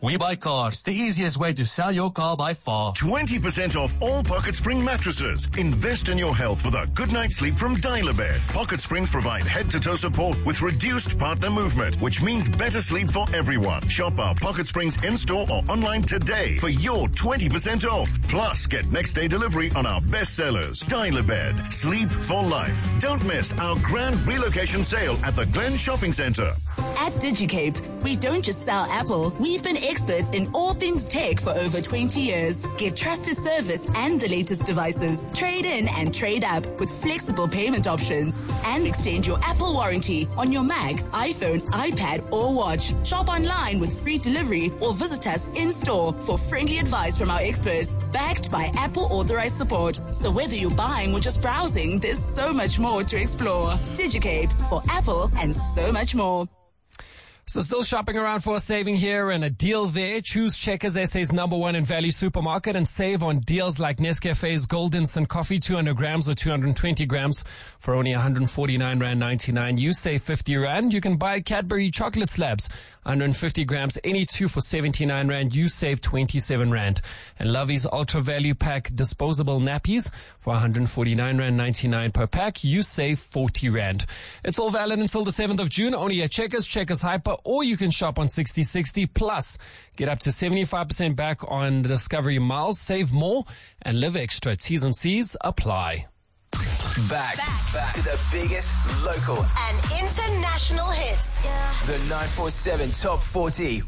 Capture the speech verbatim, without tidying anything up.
We Buy Cars, the easiest way to sell your car by far. twenty percent off all Pocket Spring mattresses. Invest in your health with a good night's sleep from Dial-A-Bed. Pocket Springs provide head-to-toe support with reduced partner movement, which means better sleep for everyone. Shop our Pocket Springs in-store or online today for your twenty percent off. Plus, get next-day delivery on our best sellers. Dial-A-Bed. Sleep for life. Don't miss our grand relocation sale at the Glen Shopping Centre. At DigiCape, we don't just sell Apple. We've been experts in all things tech for over twenty years. Get trusted service and the latest devices. Trade in and trade up with flexible payment options. And extend your Apple warranty on your Mac, iPhone, iPad, or watch. Shop online with free delivery or visit us in-store for friendly advice from our experts, backed by Apple authorized support. So whether you're buying or just browsing, there's so much more to explore. DigiCape for Apple and so much more. So still shopping around for a saving here and a deal there. Choose Checkers, S A's number one in value supermarket, and save on deals like Nescafe's Gold Instant Coffee, two hundred grams or two hundred twenty grams for only one hundred forty-nine rand ninety-nine. You save fifty rand. You can buy Cadbury chocolate slabs, one hundred fifty grams, any two for seventy-nine rand. You save twenty-seven rand. And Lovey's Ultra Value Pack disposable nappies for one hundred forty-nine rand ninety-nine per pack. You save forty rand. It's all valid until the seventh of June, only at Checkers, Checkers Hyper, or you can shop on sixty sixty. Plus, get up to seventy-five percent back on the Discovery Miles. Save more and live extra. T's and C's apply. Back, back, back to the biggest local and international hits. The nine four seven Top forty.